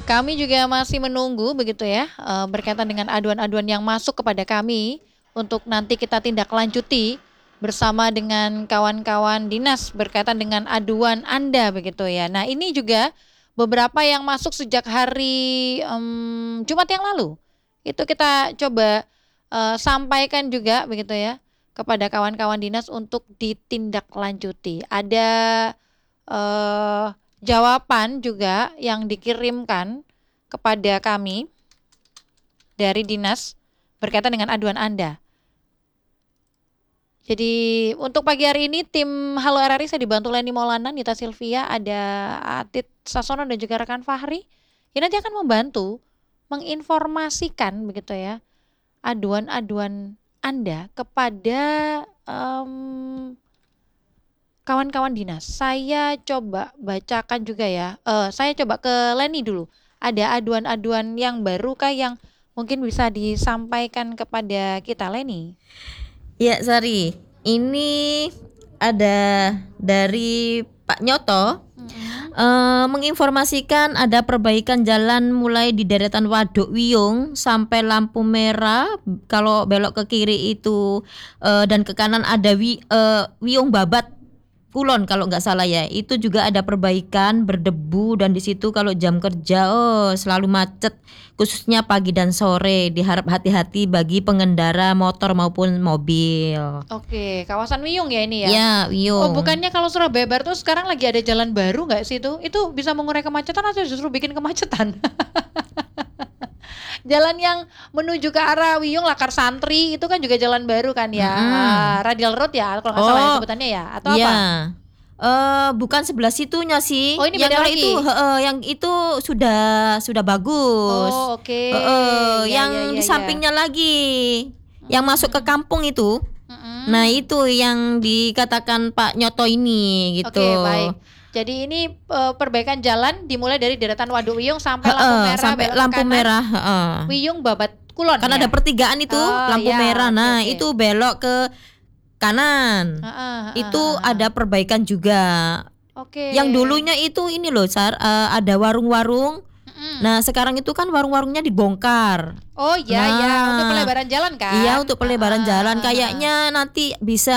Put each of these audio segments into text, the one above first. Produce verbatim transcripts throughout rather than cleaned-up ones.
Kami juga masih menunggu begitu ya, eee, berkaitan dengan aduan-aduan yang masuk kepada kami, untuk nanti kita tindak lanjuti, bersama dengan kawan-kawan dinas berkaitan dengan aduan Anda begitu ya. Nah ini juga, beberapa yang masuk sejak hari, mmm, Jumat yang lalu, itu kita coba, eee, sampaikan juga begitu ya, kepada kawan-kawan dinas untuk ditindaklanjuti. Ada, eee, jawaban juga yang dikirimkan kepada kami, dari dinas, berkaitan dengan aduan Anda. Jadi untuk pagi hari ini tim Halo R R I saya dibantu Leni Maulana, Nita Silvia, ada Atit Sasono dan juga rekan Fahri, yang nanti akan membantu menginformasikan begitu ya, aduan-aduan Anda kepada, mmm, kawan-kawan dinas. Saya coba bacakan juga ya, eee, saya coba ke Leni dulu, ada aduan-aduan yang baru kah yang mungkin bisa disampaikan kepada kita, Leni? Ya Sari, ini ada dari Pak Nyoto, Mhm. eee, menginformasikan ada perbaikan jalan mulai di deretan Waduk Wiyung sampai lampu merah, kalau belok ke kiri itu, eee, dan ke kanan ada wi eee, Wiyung Babat Kulon kalau nggak salah ya, itu juga ada perbaikan, berdebu dan di situ kalau jam kerja, oh selalu macet, khususnya pagi dan sore, diharap hati-hati bagi pengendara motor maupun mobil. Oke, kawasan Wiyung ya ini ya? Ya, Oh Wiyung. bukannya kalau Surabaya Barat tuh sekarang lagi ada jalan baru nggak sih itu? Itu bisa mengurai kemacetan atau justru bikin kemacetan? Jalan yang menuju ke arah Wiyung Lakar Santri itu kan juga jalan baru kan ya, Mhm. eee, Radial Road ya kalau nggak salah ya Oh, sebutannya ya atau apa? iya, eee, bukan sebelah situnya sih, Oh ini yang beda kalau itu lagi? heeh, yang itu sudah sudah bagus, Oh oke, heeh, ya ya yang ya di ya. sampingnya lagi, yang masuk ke Mmm. kampung itu, nah Mhm. itu yang dikatakan Pak Nyoto ini gitu. Oke baik, jadi ini, eee, perbaikan jalan dimulai dari deretan Waduk Wiyung sampai lampu Heeh, merah sampai belok ke lampu kanan, merah, heeh. Wiyung Babat Kulon Kan ada ya? pertigaan itu Oh lampu merah, ya, oke nah oke. itu belok ke kanan, Heeh heeh itu heeh ada heeh. perbaikan juga. Yang Oke. dulunya itu ini loh Sar, eee, ada warung-warung, Mhm. nah sekarang itu kan warung-warungnya dibongkar. Oh ya ya, untuk Nah, pelebaran jalan iya kan? untuk pelebaran Heeh jalan heeh heeh. kayaknya nanti bisa,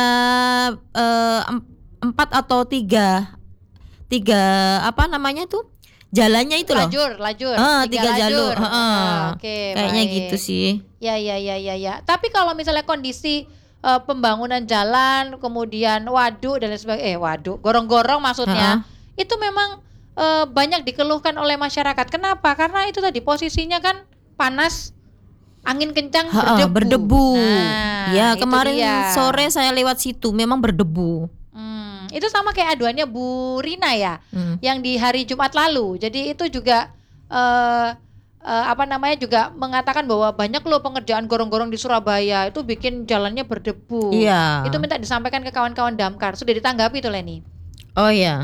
eee, em empat atau tiga tiga apa namanya tuh, jalannya itu loh. Lajur lajur, Heeh, tiga tiga jalur, lajur, heeh, heeh, oke kayaknya gitu baik. sih. Ya ya ya ya ya, tapi kalau misalnya kondisi, eee, pembangunan jalan kemudian waduk dan lain sebagainya eh waduk, gorong-gorong maksudnya, Heeh. itu memang, eee, banyak dikeluhkan oleh masyarakat, kenapa? Karena itu tadi posisinya kan panas, angin kencang, Heeh, berdebu. berdebu. Nah Ya itu kemarin dia. sore saya lewat situ memang berdebu. Mmm, itu sama kayak aduannya Bu Rina ya, Mhm. yang di hari Jumat lalu. Jadi itu juga, eee eee, apa namanya, juga mengatakan bahwa banyak loh pengerjaan gorong-gorong di Surabaya, itu bikin jalannya berdebu. Itu Iya. minta disampaikan ke kawan-kawan damkar, sudah ditanggapi tuh Leni? Oh ya.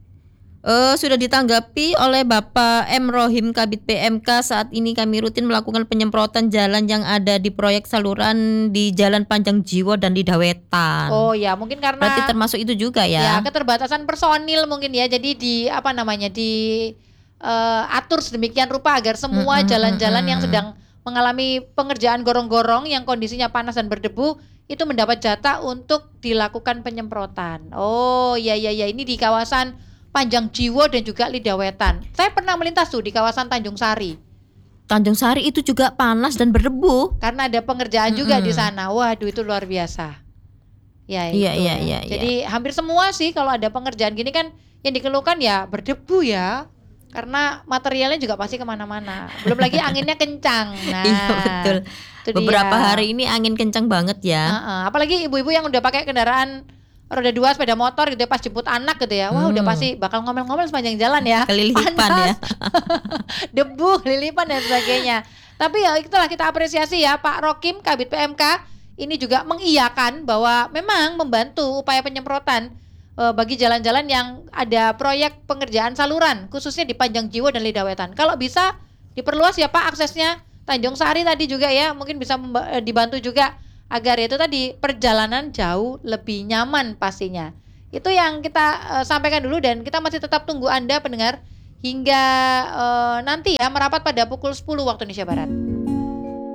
Eee, sudah ditanggapi oleh Bapak M Rohim Kabid P M K, saat ini kami rutin melakukan penyemprotan jalan yang ada di proyek saluran di Jalan Panjang Jiwo dan Lidah Oh Wetan. ya mungkin Berarti karena termasuk itu juga ya ya? keterbatasan personil mungkin ya, jadi di apa namanya, di, eee, atur sedemikian rupa agar semua Mhm jalan-jalan yang mhm. sedang mengalami pengerjaan gorong-gorong yang kondisinya panas dan berdebu, itu mendapat jatah untuk dilakukan penyemprotan. Oh ya ya ya, ini di kawasan Panjang Jiwo dan juga Lidah Wetan. Saya pernah melintas tuh di kawasan Tanjungsari. Tanjungsari itu juga panas dan berdebu. Karena ada pengerjaan juga di Mhm. sana, waduh itu luar biasa. Ya Iya itu iya ya, iya iya. jadi hampir semua sih kalau ada pengerjaan gini kan yang dikeluhkan ya berdebu ya, karena materialnya juga pasti ke mana-mana, belum lagi anginnya kencang. Iya Nah, betul, itu beberapa dia. hari ini angin kencang banget ya. Heeh, apalagi ibu-ibu yang udah pakai kendaraan roda dua sepeda motor gitu ya, pas jemput anak gitu ya, wah udah Mmm. pasti bakal ngomel-ngomel sepanjang jalan ya, Kelilipan ya. panas, debu, kelilipan dan sebagainya. Tapi ya itulah kita apresiasi ya Pak Rokim Kabid P M K, ini juga mengiyakan bahwa memang membantu upaya penyemprotan, eee, bagi jalan-jalan yang ada proyek pengerjaan saluran, khususnya di Panjang Jiwo dan Lidah Wetan. Kalau bisa diperluas ya Pak aksesnya, Tanjungsari tadi juga ya, mungkin bisa memba eee, dibantu juga agar itu tadi perjalanan jauh lebih nyaman pastinya. Itu yang kita, eee, sampaikan dulu dan kita masih tetap tunggu Anda pendengar hingga, eee, nanti ya merapat pada pukul sepuluh waktu Indonesia Barat.